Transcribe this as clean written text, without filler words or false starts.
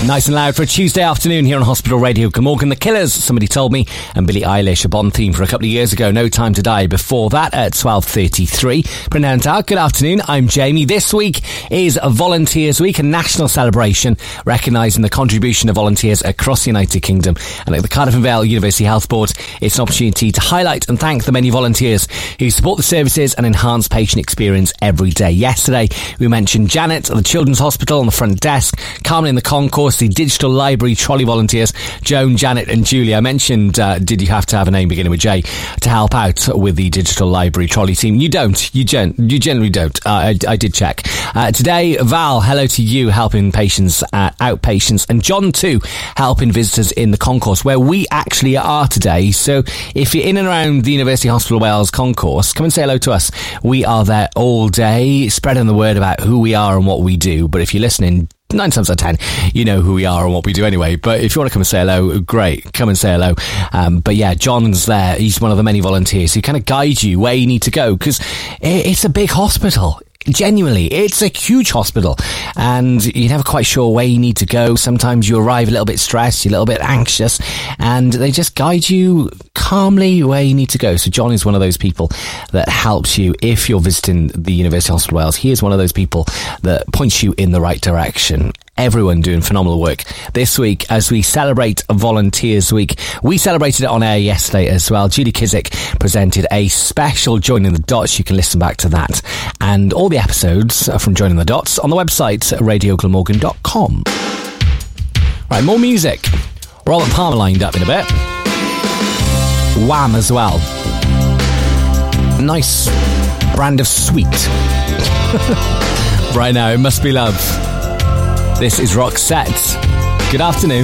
Nice and loud for a Tuesday afternoon here on Hospital Radio. Glamorgan, The Killers, Somebody Told Me, and Billie Eilish, a Bond theme for a couple of years ago, No Time to Die. Before that, at 12:33. Brynn good afternoon, I'm Jamie. This week is Volunteers Week, a national celebration recognising the contribution of volunteers across the United Kingdom. And at the Cardiff and Vale University Health Board, it's an opportunity to highlight and thank the many volunteers who support the services and enhance patient experience every day. Yesterday, we mentioned Janet at the Children's Hospital on the front desk, Carmen in the concourse, the Digital Library trolley volunteers, Joan, Janet and Julie. I mentioned, did you have to have a name beginning with J to help out with the Digital Library trolley team? You don't. You generally don't. I did check. Today, Val, hello to you, helping patients at outpatients, and John too, helping visitors in the concourse, where we actually are today. So if you're in and around the University Hospital Wales concourse, come and say hello to us. We are there all day, spreading the word about who we are and what we do. But if you're listening, 9 times out of 10, you know who we are and what we do anyway. But if you want to come and say hello, great, come and say hello. But yeah, John's there. He's one of the many volunteers who kind of guide you where you need to go, because it's a big hospital. Genuinely, it's a huge hospital, and you're never quite sure where you need to go. Sometimes you arrive a little bit stressed, you're a little bit anxious, and they just guide you calmly where you need to go. So John is one of those people that helps you if you're visiting the University Hospital Wales. He is one of those people that points you in the right direction. Everyone doing phenomenal work this week as we celebrate Volunteers Week. We celebrated it on air yesterday as well. Julie Kizik presented a special Joining the Dots. You can listen back to that and all the episodes from Joining the Dots on the website radioglamorgan.com. Right, more music. Robert Palmer lined up in a bit. Wham as well. Nice brand of sweet. Right now, It Must Be Love. This is Roxette. Good afternoon.